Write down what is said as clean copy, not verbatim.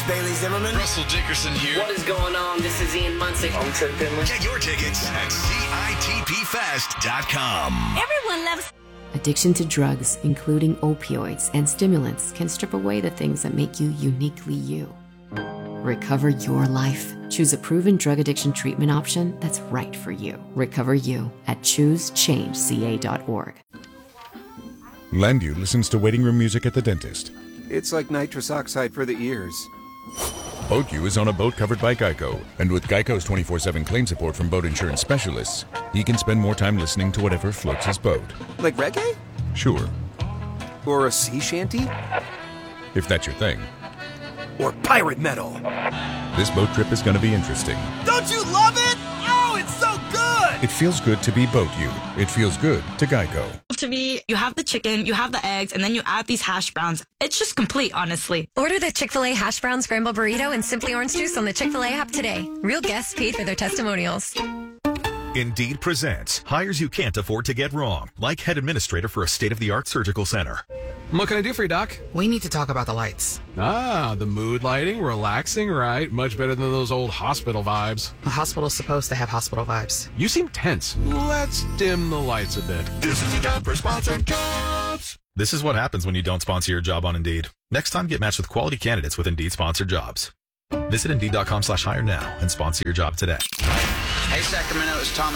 Bailey Zimmerman. Russell Dickerson here. What is going on? This is Ian Munsick. I'm Trip Finley. Get your tickets at CITPFest.com. Everyone loves... Addiction to drugs, including opioids and stimulants, can strip away the things that make you uniquely you. Recover your life. Choose a proven drug addiction treatment option that's right for you. Recover you at choosechangeca.org. Landu listens to waiting room music at the dentist. It's like nitrous oxide for the ears. BoatU is on a boat covered by Geico, and with Geico's 24/7 claim support from boat insurance specialists, he can spend more time listening to whatever floats his boat. Like reggae? Sure, Or a sea shanty? if that's your thing. Or pirate metal? This boat trip is going to be interesting. Don't you love it? Oh, it's so good! It feels good to be BoatU. It feels good to Geico. To me, you have the chicken, you have the eggs, and then you add these hash browns. It's just complete, honestly. Order the Chick-fil-A Hash Brown Scramble Burrito and Simply Orange Juice on the Chick-fil-A app today. Real guests paid for their testimonials. Indeed presents hires you can't afford to get wrong, like head administrator for a state-of-the-art surgical center. What can I do for you, Doc? We need to talk about the lights. Ah, the mood lighting, relaxing, right? Much better than those old hospital vibes. A hospital's supposed to have hospital vibes. You seem tense. Let's dim the lights a bit. This is a job for sponsored jobs. This is what happens when you don't sponsor your job on Indeed. Next time, get matched with quality candidates with Indeed sponsored jobs. Visit Indeed.com/hire now and sponsor your job today. Hey, Sacramento, it's Tom